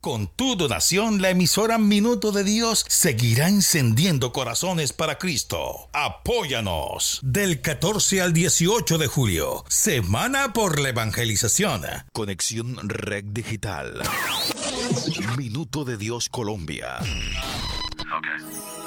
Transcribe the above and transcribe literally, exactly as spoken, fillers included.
Con tu donación, la emisora Minuto de Dios seguirá encendiendo corazones para Cristo. Apóyanos. Del catorce al dieciocho de julio, Semana por la Evangelización. Conexión Red Digital. Minuto de Dios Colombia. Okay.